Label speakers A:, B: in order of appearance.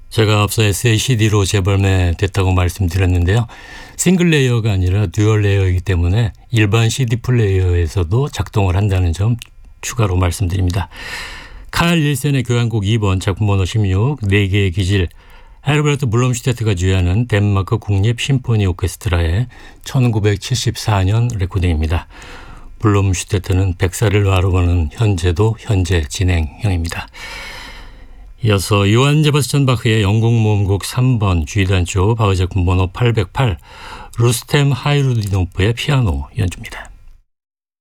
A: 제가 앞서 SACD로 재발매됐다고 말씀드렸는데요. 싱글 레이어가 아니라 듀얼 레이어이기 때문에 일반 CD 플레이어에서도 작동을 한다는 점 추가로 말씀드립니다. 칼 닐센의 교향곡 2번 작품 번호 16 4개의 기질, 헤르베르트 블럼슈테트가 주연하는 덴마크 국립 심포니 오케스트라의 1974년 레코딩입니다. 블럼슈테트는 100살을 바라보는 현재도 현재 진행형입니다. 이어서 요한 세바스찬 바흐의 영국 모음곡 3번 G단조 바흐 작품 번호 808 루스템 하이루디노프의 피아노 연주입니다.